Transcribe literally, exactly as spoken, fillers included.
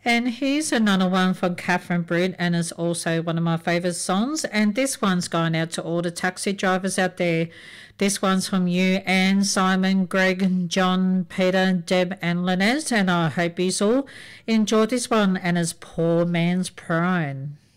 And here's another one from Catherine Britt, and it's also one of my favourite songs. And this one's going out to all the taxi drivers out there. This one's from you, Anne, Simon, Greg, John, Peter, Deb, and Lynette. And I hope you all enjoy this one. And it's Poor Man's Pride.